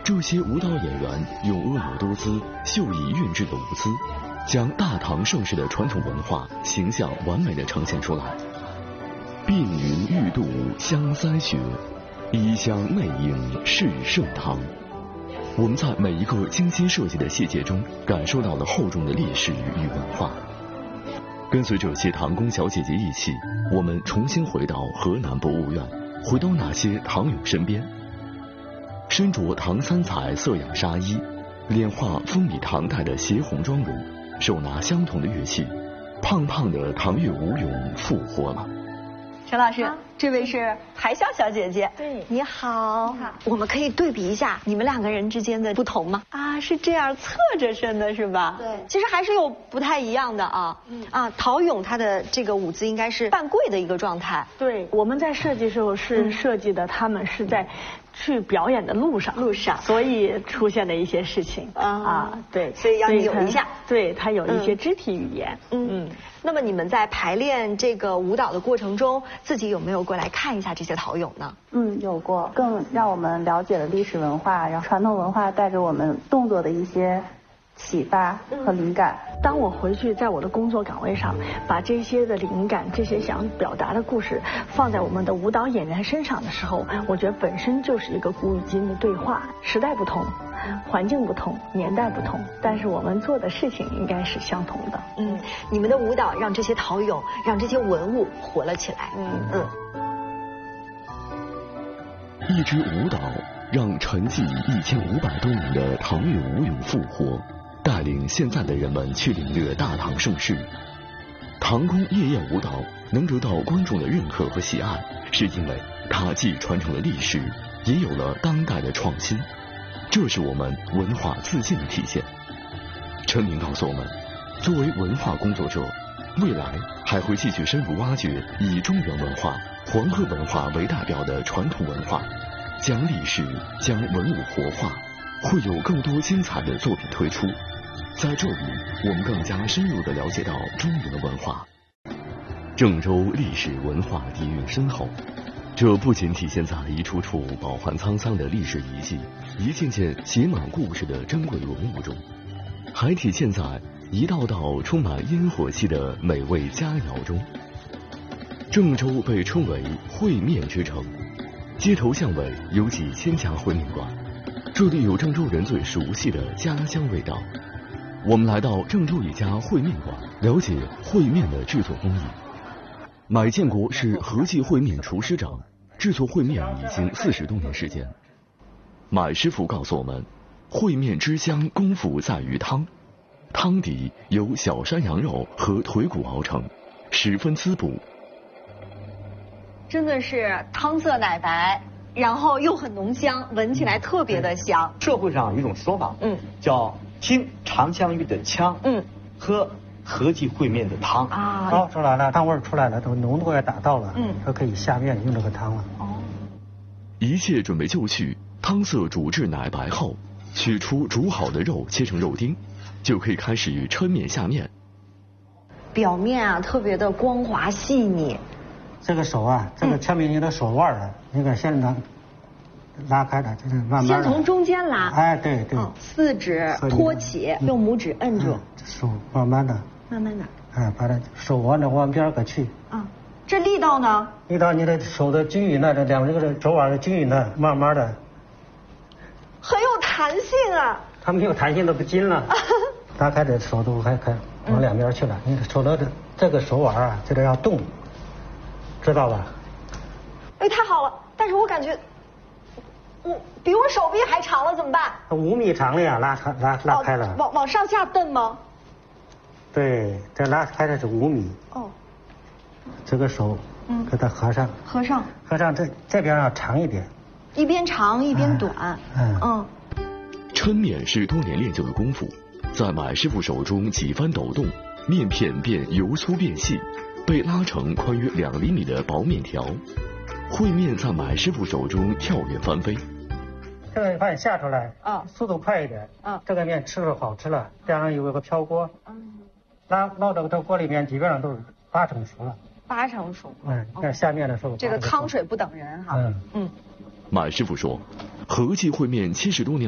这些舞蹈演员用婀娜多姿、秀逸韵致的舞姿，将大唐盛世的传统文化形象完美地呈现出来。碧云玉度香腮雪，衣香媚影是盛唐。我们在每一个精心设计的细节中，感受到了厚重的历史与文化。跟随着谢唐宫小姐姐一起，我们重新回到河南博物院，回到那些唐俑身边。身着唐三彩色雅纱衣，脸画风靡唐代的协红妆容，手拿相同的乐器，胖胖的唐乐舞俑复活了。 陈老师，这位是海晓小姐姐。 对， 你好。 你好。 我们可以对比一下你们两个人之间的不同吗？啊，是这样侧着身的是吧？ 对。 其实还是有不太一样的啊。陶俑它的这个舞姿应该是半跪的一个状态。 对，我们在设计时候是设计的，他们是在去表演的路上，所以出现的一些事情对， 所以要扭一下。 对，它有一些肢体语言。 那么你们在排练这个舞蹈的过程中，自己有没有过来看一下这些陶俑呢？ 有过，更让我们了解了历史文化，然后传统文化带给我们动作的一些启发和灵感。 当我回去在我的工作岗位上，把这些的灵感、这些想表达的故事放在我们的舞蹈演员身上的时候，我觉得本身就是一个古与今的对话。时代不同，环境不同，年代不同，但是我们做的事情应该是相同的。 你们的舞蹈让这些陶俑、让这些文物活了起来。 一支舞蹈让沉寂1500多年的唐乐舞俑复活，带领现在的人们去领略大唐盛世。唐宫夜宴舞蹈能得到观众的认可和喜爱，是因为它既传承了历史，也有了当代的创新，这是我们文化自信的体现。陈明告诉我们，作为文化工作者，未来还会继续深入挖掘以中原文化、黄河文化为代表的传统文化，将历史、将文物活化，会有更多精彩的作品推出。在这里，我们更加深入地了解到中原文化。郑州历史文化底蕴深厚，这不仅体现在一处处饱含沧桑的历史遗迹、一件件写满故事的珍贵文物中，还体现在一道道充满烟火气的美味佳肴中。郑州被称为烩面之城，街头巷尾有几千家烩面馆，这里有郑州人最熟悉的家乡味道。我们来到郑州一家烩面馆，了解烩面的制作工艺。买建国是和记烩面厨师长，制作烩面已经40多年时间。买师傅告诉我们，烩面之香功夫在于汤，汤底由小山羊肉和腿骨熬成，十分滋补。 真的是汤色奶白，然后又很浓香，闻起来特别的香。 社会上有一种说法，叫听长香玉的腔，喝和记烩面的汤啊，出来了，汤味出来了，都浓度也达到了，就可以下面用这个汤了。 一切准备就绪，汤色煮至奶白后，取出煮好的肉切成肉丁，就可以开始抻面下面。 表面特别的光滑细腻。 这个手这个抻面你的手腕那个先拉开的，就是慢慢先从中间拉。 对对。 四指托起，用拇指摁住。 手慢慢的。把它手往边搁去。 这力道呢？ 力道你的手的均匀的，这两个手腕的均匀的，慢慢的。 很有弹性啊。 它没有弹性都不筋了。拉开的手都还往两边去了，你手的这个手腕这个要动。知道吧？ 太好了！但是我感觉比我手臂还长了，怎么办 ？5米长了呀，拉开了。 往上下蹬吗？ 对，这拉开的是5米。这个手给它合上。合上，这边要长一点。 一边长一边短。 抻面是多年练就的功夫，在买师傅手中几番抖动，面片便由粗变细。被拉成宽约2厘米的薄面条，烩面在买师傅手中跳跃翻飞。 这个把你下出来，速度快一点，这个面吃了好吃了。边上有一个飘锅，捞到这锅里面基本上都是8成熟了。 8成熟。 在下面的时候， 这个汤水不等人哈。 买师傅说，和记烩面70多年。